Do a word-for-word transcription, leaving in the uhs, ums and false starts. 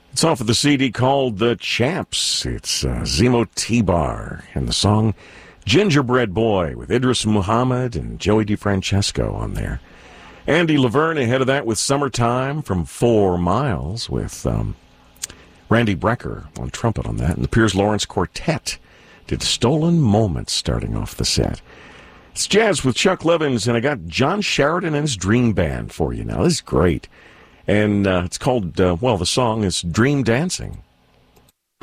It's off of the C D called The Champs. It's uh, Zemo T-Bar and the song Gingerbread Boy with Idris Muhammad and Joey DeFrancesco on there. Andy Laverne ahead of that with Summertime from Four Miles with um, Randy Brecker on trumpet on that. And the Piers Lawrence Quartet did Stolen Moments starting off the set. It's Jazz with Chuck Levins, and I got John Sheridan and his Dream Band for you now. This is great. And uh, it's called, uh, well, the song is Dream Dancing.